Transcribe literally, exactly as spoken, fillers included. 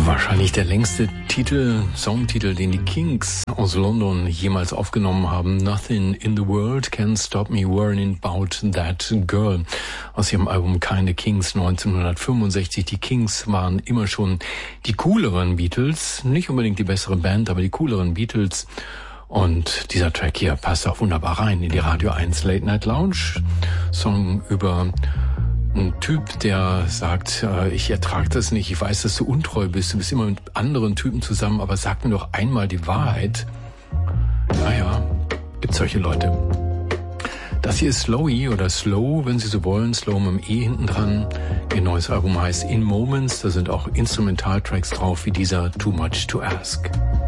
Wahrscheinlich der längste Titel, Songtitel, den die Kings aus London jemals aufgenommen haben. Nothing in the world can stop me worrying about that girl. Aus ihrem Album Keine Kings neunzehnhundertfünfundsechzig. Die Kings waren immer schon die cooleren Beatles. Nicht unbedingt die bessere Band, aber die cooleren Beatles. Und dieser Track hier passt auch wunderbar rein in die Radio eins Late Night Lounge. Song über ein Typ, der sagt, äh, ich ertrage das nicht, ich weiß, dass du untreu bist, du bist immer mit anderen Typen zusammen, aber sag mir doch einmal die Wahrheit. Naja, gibt solche Leute. Das hier ist Slowy oder Slow, wenn Sie so wollen, Slow mit dem E hinten dran. Ihr neues Album heißt In Moments, da sind auch Instrumentaltracks drauf, wie dieser Too Much to Ask.